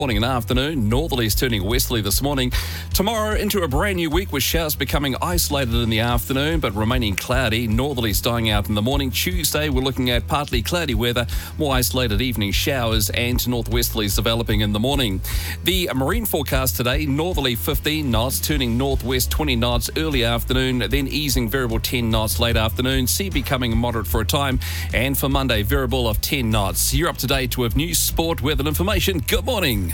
Morning and afternoon. Northerlies turning westerly this morning. Tomorrow into a brand new week with showers becoming isolated in the afternoon but remaining cloudy. Northerlies dying out in the morning. Tuesday we're looking at partly cloudy weather, more isolated evening showers and northwesterlies developing in the morning. The marine forecast today, northerly 15 knots, turning northwest 20 knots early afternoon, then easing variable 10 knots late afternoon. Sea becoming moderate for a time. And for Monday, variable of 10 knots. You're up to date with news, sport, weather and information. Good morning.